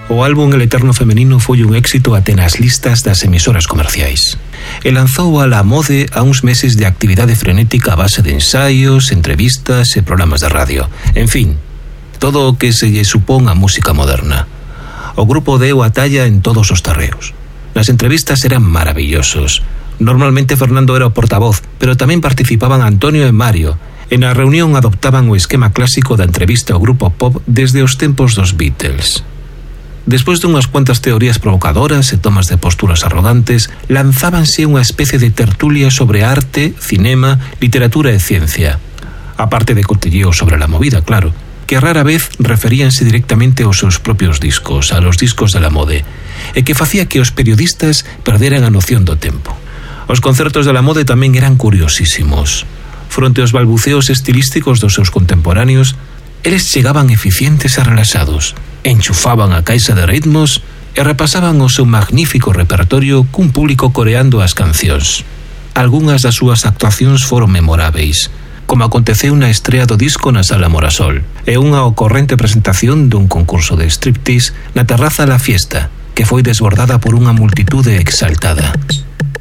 O álbum El Eterno Femenino foi un éxito até nas listas das emisoras comerciais. E lanzou a La Mode a uns meses de actividade frenética a base de ensaios, entrevistas e programas de radio. En fin, todo o que se lle supón a música moderna. O grupo deu a talla en todos os terreos. Nas entrevistas eran maravillosos. Normalmente Fernando era o portavoz, pero tamén participaban Antonio e Mario. E na reunión adoptaban o esquema clásico da entrevista ao grupo pop desde os tempos dos Beatles. Despois de unhas cuantas teorías provocadoras e tomas de posturas arrogantes, lanzábanse unha especie de tertulia sobre arte, cinema, literatura e ciencia. Aparte de cotilleo sobre la movida, claro, que rara vez referíanse directamente aos seus propios discos, a los discos de La Mode, e que facía que os periodistas perderan a noción do tempo. Os concertos de La Mode tamén eran curiosísimos. Fronte aos balbuceos estilísticos dos seus contemporáneos, eles chegaban eficientes e relaxados, enchufaban a caixa de ritmos e repasaban o seu magnífico repertorio cun público coreando as cancións. Algunhas das súas actuacións foron memoráveis, como aconteceu na estrea do disco na Sala Morasol, e unha ocorrente presentación dun concurso de striptease na terraza La Fiesta, que foi desbordada por unha multitude exaltada.